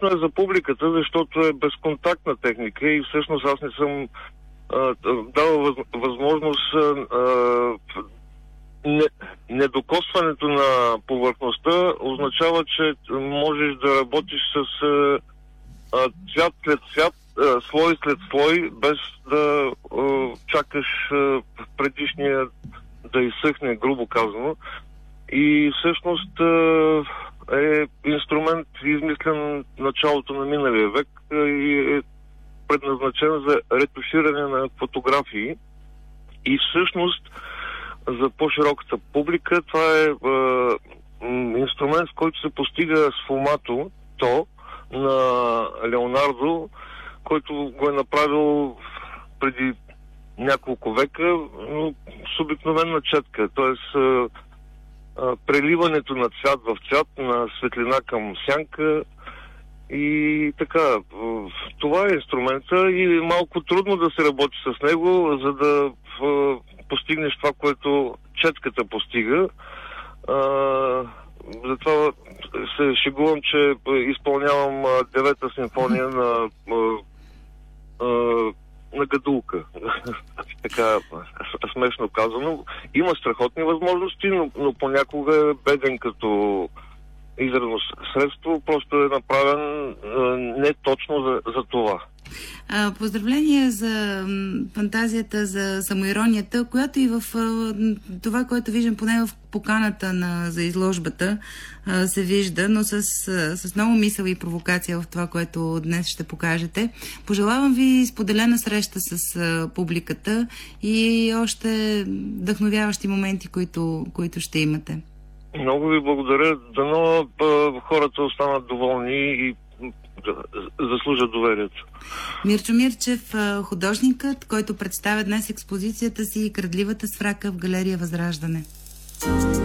Интересно е за публиката, защото е безконтактна техника и всъщност аз не съм дал възможност недокосването на повърхността означава, че можеш да работиш с цвят след цвят, слой след слой, без да чакаш предишния да изсъхне, грубо казано. И всъщност е инструмент, измислен началото на миналия век и е предназначен за ретуширане на фотографии. И всъщност за по-широката публика това е инструмент, с който се постига сфумато на Леонардо, който го е направил преди няколко века, но с обикновена четка. Тоест преливането на цвят в цвят, на светлина към сянка и така. Това е инструмента и е малко трудно да се работи с него, за да постигнеш това, което четката постига. Затова се шегувам, че изпълнявам 9-та симфония на гадулка. Така смешно казано. Има страхотни възможности, но понякога е беден като изразно средство. Просто е направен не точно за това. Поздравления за фантазията, за самоиронията, която и в това, което виждам поне в поканата за изложбата се вижда, но с много мисъл и провокация в това, което днес ще покажете. Пожелавам ви споделена среща с публиката и още вдъхновяващи моменти, които ще имате. Много ви благодаря. Дано хората останат доволни и заслужат доверието. Мирчо Мирчев, художникът, който представя днес експозицията си "Крадливата сврака" в галерия Възраждане.